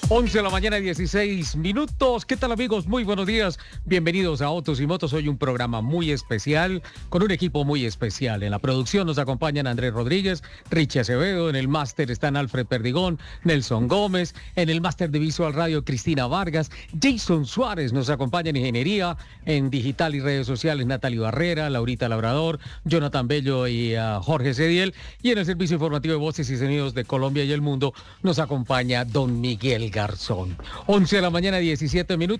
11 de la mañana, 16 minutos. ¿Qué tal, amigos? Muy buenos días. Bienvenidos a Autos y Motos. Hoy un programa muy especial, con un equipo muy especial. En la producción nos acompañan Andrés Rodríguez, Richie Acevedo. En el máster están Alfred Perdigón, Nelson Gómez. En el máster de Visual Radio, Cristina Vargas. Jason Suárez nos acompaña en Ingeniería, en Digital y Redes Sociales, Natalie Barrera, Laurita Labrador, Jonathan Bello y Jorge Cediel. Y en el Servicio Informativo de Voces y Sonidos de Colombia y el Mundo nos acompaña don Miguel Garzón. 11 de la mañana, 17 minutos.